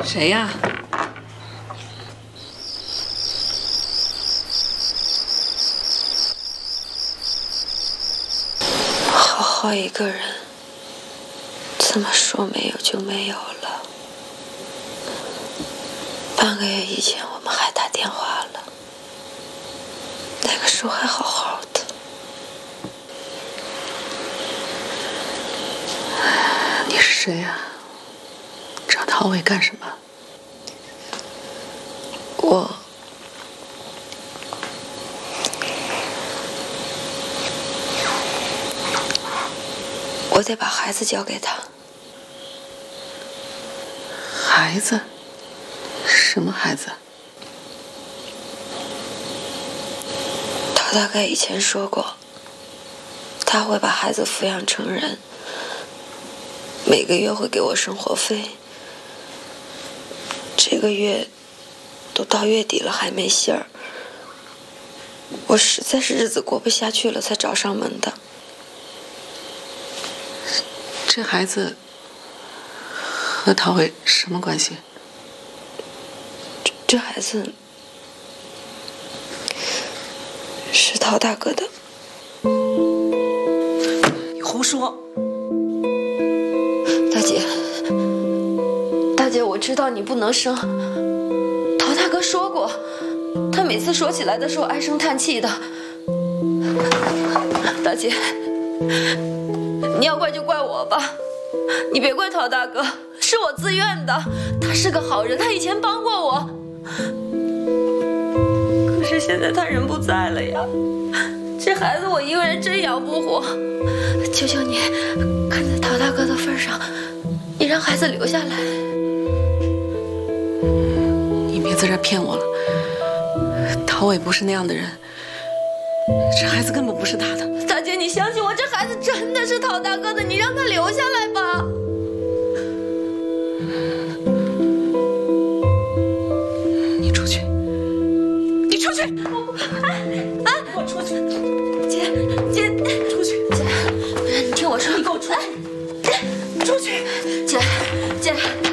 谁呀？ 好好一个人，怎么说没有就没有了？半个月以前我们还打电话了，那个时候还好好的。 你是谁呀？找陶伟干什么？ 我得把孩子交给他。 孩子？什么孩子？ 陶大概以前说过，他会把孩子抚养成人，每个月会给我生活费。这个月都到月底了还没信儿，我实在是日子过不下去了才找上门的。 这孩子和陶伟什么关系？ 这孩子是陶大哥的。 你胡说！ 大姐，我知道你不能生。陶大哥说过，他每次说起来的时候唉声叹气的。大姐，你要怪就怪我吧，你别怪陶大哥，是我自愿的。他是个好人，他以前帮过我，可是现在他人不在了呀，这孩子我一个人真养不活。求求你，看在陶大哥的份上，你让孩子留下来。 你别在这骗我了，陶伟不是那样的人，这孩子根本不是他的。 大姐，你相信我，这孩子真的是陶大哥的，你让他留下来吧。 你出去！你出去！ 给我出去！姐，出去！姐，你听我说，你给我出去！出去！姐。